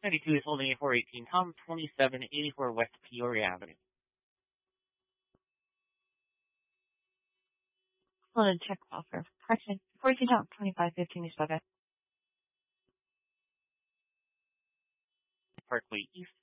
92 is holding a 418, Tom 2784 West Peoria Avenue. Hold on, check offer. Correction. 14 Tom 2515 is okay. Parkway East,